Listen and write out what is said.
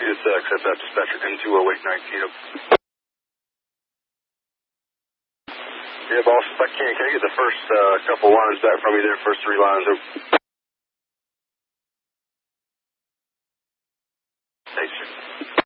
Just accept that dispatcher M20819. Yeah, boss, if I can I get the first couple lines back from you there, first 3 lines? Thanks, sir.